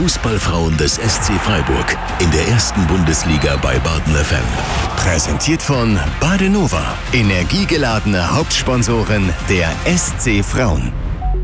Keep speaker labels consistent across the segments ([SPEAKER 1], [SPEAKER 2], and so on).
[SPEAKER 1] Fußballfrauen des SC Freiburg in der ersten Bundesliga bei Baden FM. Präsentiert von Badenova, energiegeladene Hauptsponsorin der SC Frauen.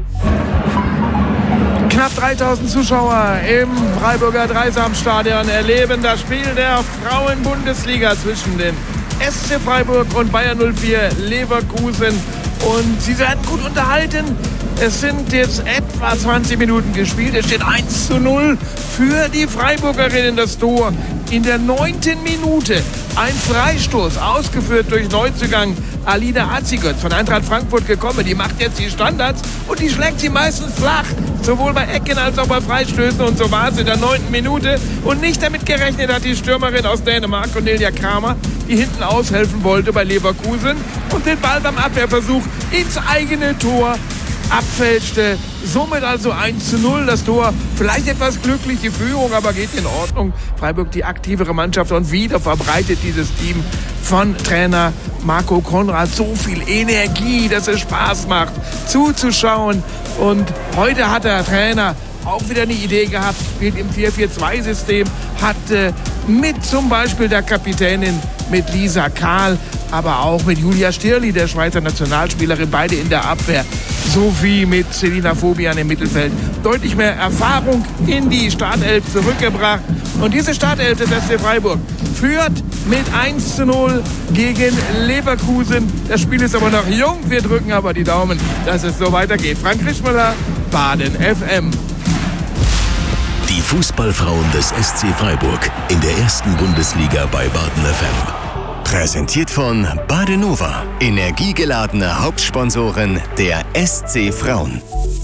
[SPEAKER 2] Knapp 3000 Zuschauer im Freiburger Dreisamstadion erleben das Spiel der Frauen-Bundesliga zwischen den SC Freiburg und Bayer 04 Leverkusen. Und sie werden gut unterhalten. Es sind jetzt etwa 20 Minuten gespielt. Es steht 1:0 für die Freiburgerinnen. Das Tor in der 9. Minute. Ein Freistoß, ausgeführt durch Neuzugang Alina Azigötz von Eintracht Frankfurt gekommen. Die macht jetzt die Standards und die schlägt sie meistens flach. Sowohl bei Ecken als auch bei Freistößen. Und so war es in der 9. Minute. Und nicht damit gerechnet hat die Stürmerin aus Dänemark, Cornelia Kramer, die hinten aushelfen wollte bei Leverkusen und den Ball beim Abwehrversuch ins eigene Tor abfälschte. Somit also 1:0 das Tor. Vielleicht etwas glücklich die Führung, aber geht in Ordnung. Freiburg die aktivere Mannschaft und wieder verbreitet dieses Team von Trainer Marco Konrad so viel Energie, dass es Spaß macht zuzuschauen. Und heute hat der Trainer auch wieder eine Idee gehabt, spielt im 4-4-2-System, hat mit zum Beispiel der Kapitänin, mit Lisa Kahl, aber auch mit Julia Stirli, der Schweizer Nationalspielerin, beide in der Abwehr, sowie mit Selina Fobian im Mittelfeld, deutlich mehr Erfahrung in die Startelf zurückgebracht. Und diese Startelf des SC Freiburg führt mit 1:0 gegen Leverkusen. Das Spiel ist aber noch jung. Wir drücken aber die Daumen, dass es so weitergeht. Frank Rischmüller, Baden FM.
[SPEAKER 1] Die Fußballfrauen des SC Freiburg in der ersten Bundesliga bei Baden FM. Präsentiert von Badenova, energiegeladene Hauptsponsorin der SC Frauen.